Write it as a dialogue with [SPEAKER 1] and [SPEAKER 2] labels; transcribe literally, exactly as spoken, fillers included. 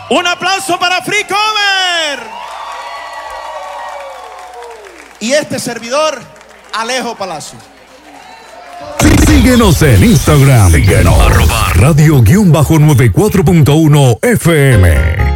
[SPEAKER 1] Un aplauso para Free Cover. Y este servidor, Alejo Palacio.
[SPEAKER 2] Síguenos en Instagram. Síguenos. Arroba radio guión bajo noventa y cuatro punto uno F M.